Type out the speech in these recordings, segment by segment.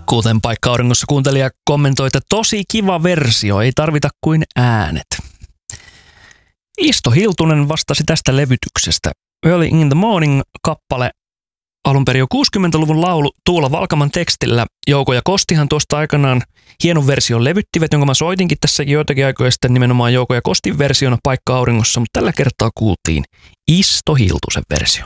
Kuten Paikka-auringossa kuuntelija kommentoi, että tosi kiva versio, ei tarvita kuin äänet. Isto Hiltunen vastasi tästä levytyksestä. Early in the Morning -kappale, alun perin jo 60-luvun laulu Tuula Valkaman tekstillä. Jouko ja Kostihan tuosta aikanaan hienon version levyttivät, jonka mä soitinkin tässä joitakin aikoja sitten nimenomaan Jouko ja Kostin versiona Paikka-auringossa, mutta tällä kertaa kuultiin Isto Hiltusen versio.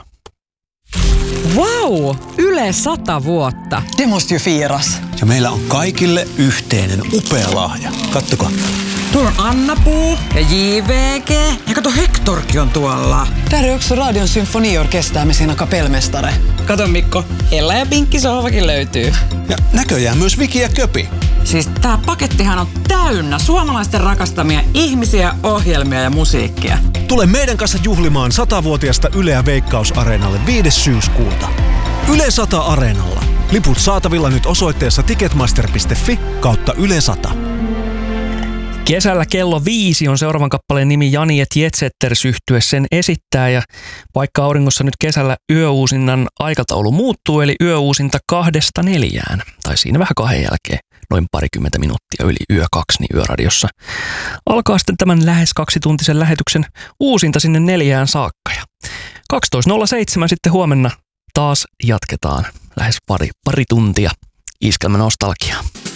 Vau! Yle 100 vuotta. Det måste ju firas. Ja meillä on kaikille yhteinen upea lahja. Kattokaa. Tuolla on Anna-Puu ja JVG. Ja kato, Hectorkin on tuolla. Där är också Radion symfoniorkester med sina kapellmästare. Kato Mikko, Ella ja Pinkki sohvakin löytyy. Ja näköjään myös Viki ja Köpi. Siis tää pakettihan on täynnä suomalaisten rakastamia ihmisiä, ohjelmia ja musiikkia. Tule meidän kanssa juhlimaan 100-vuotiasta Yleä Veikkaus-areenalle 5. syyskuuta. Yle 100 Areenalla. Liput saatavilla nyt osoitteessa ticketmaster.fi/Yle 100. Kesällä kello 5 on seuraavan kappaleen nimi Jani et Jetsetters -yhtye sen esittää ja Paikka-auringossa nyt kesällä yöuusinnan aikataulu muuttuu, eli yöuusinta 2-4, tai siinä vähän 2 jälkeen, noin parikymmentä minuuttia yli yö 2, niin Yöradiossa alkaa sitten tämän lähes 2-tuntisen lähetyksen uusinta sinne 4 saakka. Ja 12.07 sitten huomenna taas jatketaan lähes pari tuntia Iskelmän nostalgiaa.